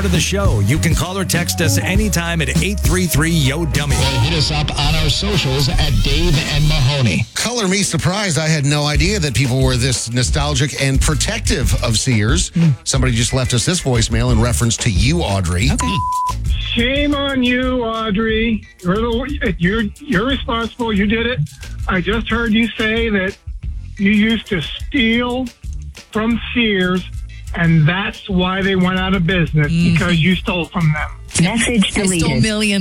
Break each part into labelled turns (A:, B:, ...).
A: part of the show. You can call or text us anytime at 833-YO-DUMMY.
B: Hit us up on our socials at Dave and Mahoney.
C: Color me surprised. I had no idea that people were this nostalgic and protective of Sears. Somebody just left us this voicemail in reference to you, Audrey.
D: Okay.
E: Shame on you, Audrey. You're responsible. You did it. I just heard you say that you used to steal from Sears, and that's why they went out of business, because you stole from them.
F: Message
D: I
F: deleted.
D: stole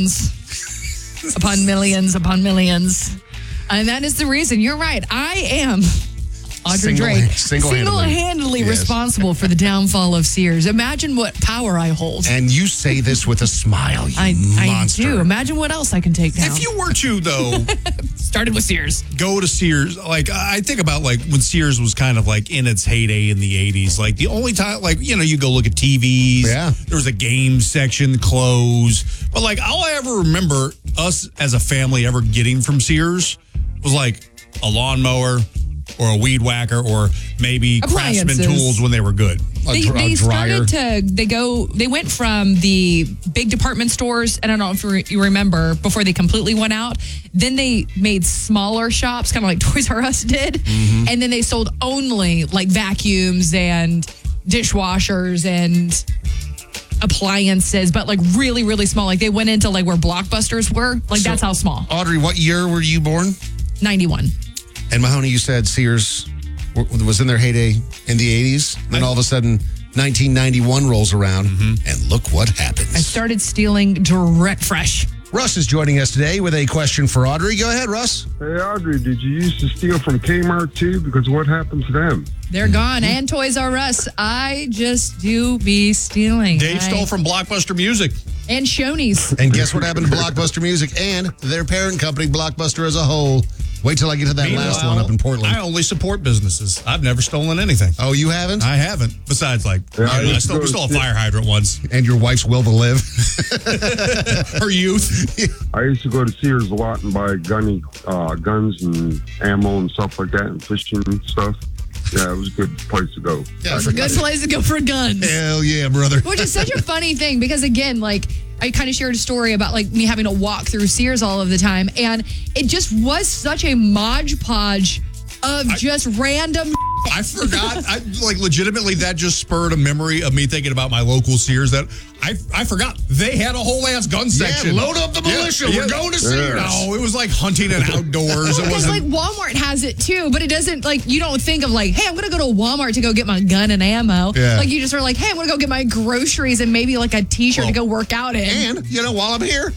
D: millions upon millions upon millions. And that is the reason. You're right. I am Audrey Drake. Single-handedly
C: Yes.
D: responsible for the downfall of Sears. Imagine what power I hold.
C: And you say this with a smile, you
D: I
C: monster.
D: do. Imagine what else I can take down.
G: If you were to, though,
D: Started with Sears.
G: go to Sears, like, I think about, like, when Sears was kind of, like, in its heyday in the 80s. Like, the only time, like, you know, you go look at TVs.
C: Yeah.
G: There was a game section, clothes. But, like, all I ever remember us as a family ever getting from Sears was, like, a lawnmower or a weed whacker or maybe Craftsman
D: Appliances.
G: tools when they were good.
D: They
C: dryer.
D: started to they went from the big department stores, and I don't know if you remember, before they completely went out, then they made smaller shops, kind of like Toys R Us did, and then they sold only like vacuums and dishwashers and appliances, but like really, really small. Like they went into like where Blockbusters were. Like
C: So,
D: that's how small.
C: Audrey, what year were you born?
D: 91.
C: And Mahoney, you said Sears was in their heyday in the 80s. Then all of a sudden, 1991 rolls around, and look what happens.
D: I started stealing direct fresh.
C: Russ is joining us today with a question for Audrey. Go ahead, Russ.
H: Hey, Audrey, did you used to steal from Kmart too? Because what happened to them?
D: They're gone. And Toys R Us. I just do be stealing.
G: Dave stole from Blockbuster Music.
D: And Shoney's.
C: And guess what happened to Blockbuster Music and their parent company, Blockbuster as a whole? Wait till I get to that last one up in Portland.
G: I only support businesses. I've never stolen anything.
C: Oh, you haven't?
G: I haven't. Besides, like, I stole a fire hydrant once.
C: And your wife's will to live.
G: Her youth.
H: I used to go to Sears a lot and buy guns and ammo and stuff like that and fishing stuff. Yeah, it was a good place to go.
C: Yeah,
D: It's a good place to go for guns.
C: Hell yeah, brother.
D: Which is such a funny thing because, again, like, I kind of shared a story about like me having to walk through Sears all of the time, and it just was such a modge podge of just random.
G: I forgot. Legitimately, that just spurred a memory of me thinking about my local Sears that I forgot they had a whole ass gun section.
C: Yeah, load up the militia. We're going to Sears.
G: No, it was like hunting and outdoors. It
D: Because
G: wasn't.
D: like Walmart has it too, but it doesn't like you don't think of like, hey, I'm gonna go to Walmart to go get my gun and ammo.
C: Yeah.
D: Like you just are like, hey, I'm gonna go get my groceries and maybe like a T-shirt to go work out in.
C: And, while I'm here,